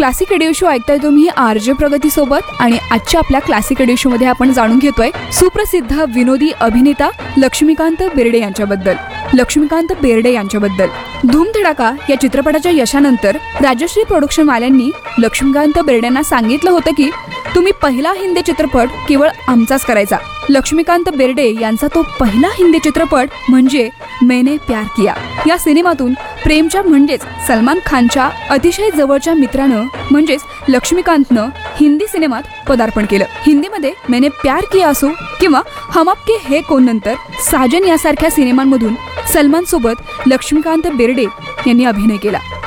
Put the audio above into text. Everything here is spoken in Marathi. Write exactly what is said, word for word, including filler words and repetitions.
क्लासिक रेडिओ शो ऐकताय तुम्ही आर जे प्रगती सोबत. आणि आजच्या आपल्या क्लासिक रेडिओ शो मध्ये आपण जाणून घेतोय सुप्रसिद्ध विनोदी अभिनेता लक्ष्मीकांत बेर्डे यांच्याबद्दल. लक्ष्मीकांत बेर्डे यांच्याबद्दल धूमधडाका या चित्रपटाच्या यशानंतर राजश्री प्रोडक्शन वाल्यांनी लक्ष्मीकांत बेर्डेंना सांगितलं होतं की तुम्ही पहिला हिंदी चित्रपट केवळ आमचाच करायचा. लक्ष्मीकांत बेर्डे यांचा तो पहिला हिंदी चित्रपट म्हणजे मैंने प्यार किया. या सिनेमातून प्रेमच्या म्हणजेच सलमान खानच्या अतिशय जवळच्या मित्रानं म्हणजेच लक्ष्मीकांतनं हिंदी सिनेमात पदार्पण केलं. हिंदीमध्ये मैंने प्यार किया असो किंवा हम आपके है कौन नंतर साजन यासारख्या सिनेमांमधून सलमान सोबत लक्ष्मीकांत बेर्डे यांनी अभिनय केला.